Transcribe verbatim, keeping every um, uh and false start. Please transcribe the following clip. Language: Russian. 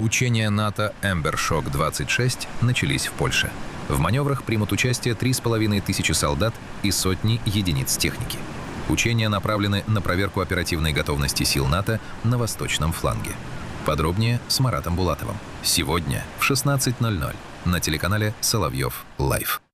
Учения НАТО «Эмбершок-двадцать шесть» начались в Польше. В маневрах примут участие три с половиной тысячи солдат и сотни единиц техники. Учения направлены на проверку оперативной готовности сил НАТО на восточном фланге. Подробнее с Маратом Булатовым. Сегодня в шестнадцать ноль ноль на телеканале «Соловьев Лайв».